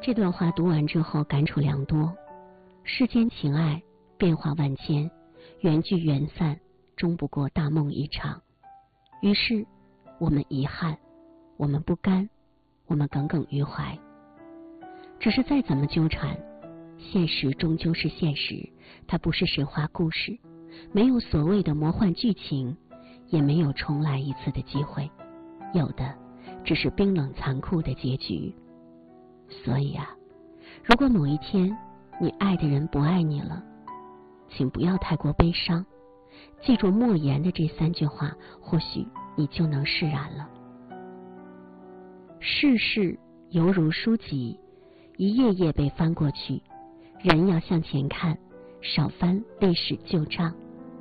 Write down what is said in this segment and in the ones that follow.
这段话读完之后感触良多，世间情爱变化万千，缘聚缘散，终不过大梦一场。于是我们遗憾，我们不甘，我们耿耿于怀。只是再怎么纠缠，现实终究是现实，它不是神话故事，没有所谓的魔幻剧情，也没有重来一次的机会，有的只是冰冷残酷的结局。所以啊，如果某一天你爱的人不爱你了，请不要太过悲伤，记住莫言的这3句话，或许你就能释然了。世事犹如书籍，一页页被翻过去，人要向前看，少翻历史旧账。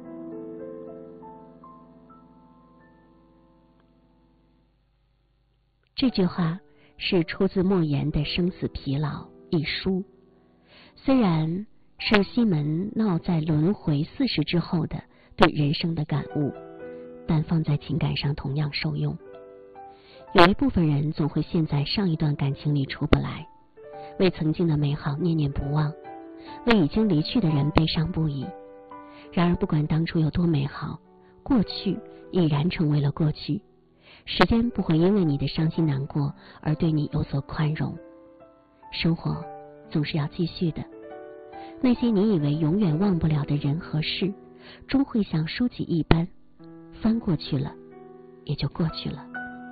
这句话是出自莫言的《生死疲劳》一书，虽然是西门闹在轮回40之后的对人生的感悟，但放在情感上同样受用。有一部分人总会陷在上一段感情里出不来，为曾经的美好念念不忘，为已经离去的人悲伤不已。然而不管当初有多美好，过去已然成为了过去，时间不会因为你的伤心难过而对你有所宽容。生活总是要继续的，那些你以为永远忘不了的人和事，终会像书籍一般翻过去了，也就过去了。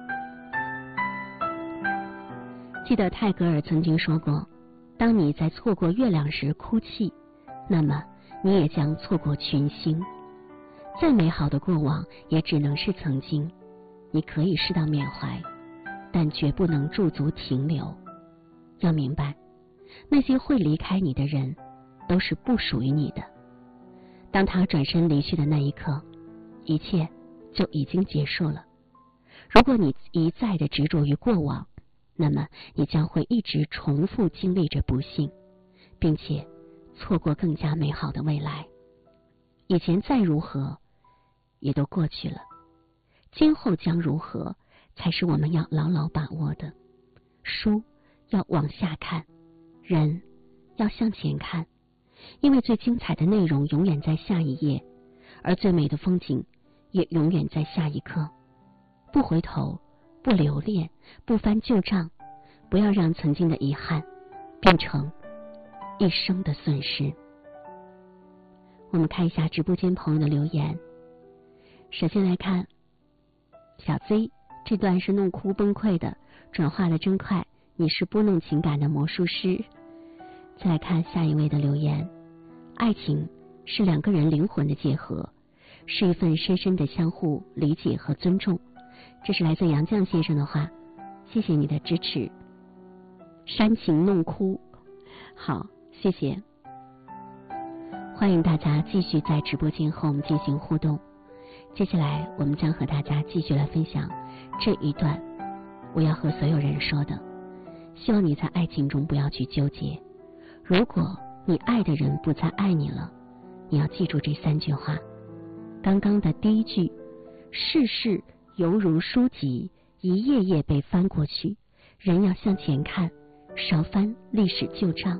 记得泰戈尔曾经说过，当你在错过月亮时哭泣，那么你也将错过群星。再美好的过往也只能是曾经，你可以适当缅怀，但绝不能驻足停留。要明白，那些会离开你的人都是不属于你的。当他转身离去的那一刻，一切就已经结束了。如果你一再的执着于过往，那么你将会一直重复经历着不幸，并且错过更加美好的未来。以前再如何也都过去了，今后将如何才是我们要牢牢把握的。书要往下看，人要向前看，因为最精彩的内容永远在下一页，而最美的风景也永远在下一刻。不回头，不留恋，不翻旧账，不要让曾经的遗憾变成一生的损失。我们看一下直播间朋友的留言。首先来看小 Z， 这段是怒哭崩溃的，转化的真快，你是拨弄情感的魔术师。再来看下一位的留言，爱情是2个人灵魂的结合，是一份深深的相互理解和尊重。这是来自杨绛先生的话，谢谢你的支持。煽情弄哭，好，谢谢。欢迎大家继续在直播间和我们进行互动。接下来我们将和大家继续来分享这一段我要和所有人说的。希望你在爱情中不要去纠结，如果你爱的人不再爱你了，你要记住这3句话。刚刚的第一句，世事犹如书籍，一页页被翻过去，人要向前看，少翻历史旧账。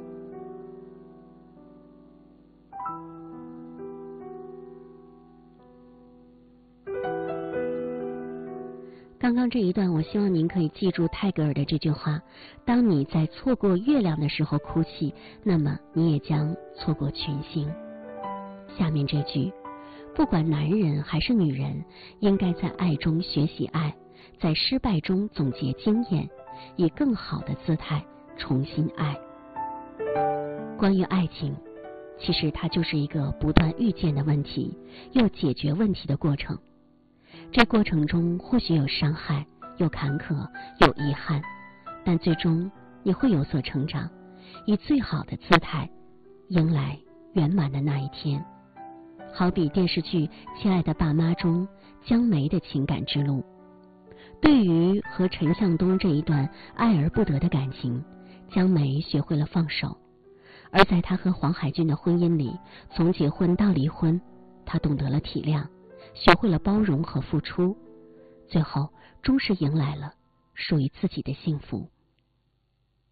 刚刚这一段，我希望您可以记住泰戈尔的这句话：当你在错过月亮的时候哭泣，那么你也将错过群星。下面这句，不管男人还是女人，应该在爱中学习爱，在失败中总结经验，以更好的姿态重新爱。关于爱情，其实它就是一个不断遇见的问题，又解决问题的过程。这过程中或许有伤害，有坎坷，有遗憾，但最终你会有所成长，以最好的姿态迎来圆满的那一天。好比电视剧《亲爱的爸妈》中江梅的情感之路。对于和陈向东这一段爱而不得的感情，江梅学会了放手，而在她和黄海俊的婚姻里，从结婚到离婚，她懂得了体谅，学会了包容和付出，最后终是迎来了属于自己的幸福。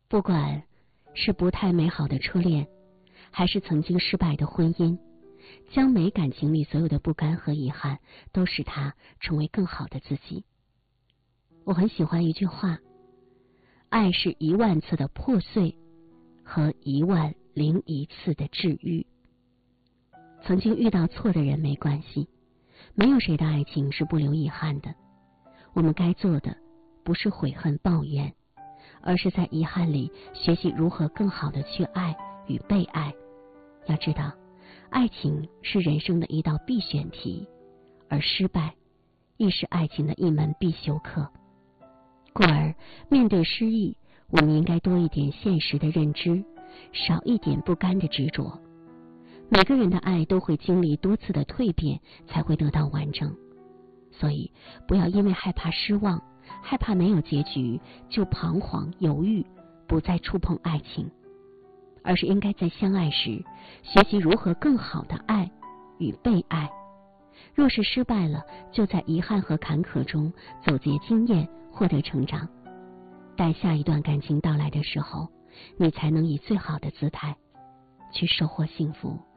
不管是不太美好的初恋，还是曾经失败的婚姻，将美感情里所有的不甘和遗憾都使他成为更好的自己。我很喜欢一句话，爱是10000次的破碎和10001次的治愈。曾经遇到错的人没关系，没有谁的爱情是不留遗憾的。我们该做的不是悔恨抱怨，而是在遗憾里学习如何更好的去爱与被爱。要知道，爱情是人生的一道必选题，而失败亦是爱情的一门必修课。故而面对失意，我们应该多一点现实的认知，少一点不甘的执着。每个人的爱都会经历多次的蜕变才会得到完整，所以不要因为害怕失望，害怕没有结局就彷徨犹豫，不再触碰爱情，而是应该在相爱时学习如何更好的爱与被爱。若是失败了，就在遗憾和坎坷中总结经验，获得成长。待下一段感情到来的时候，你才能以最好的姿态去收获幸福。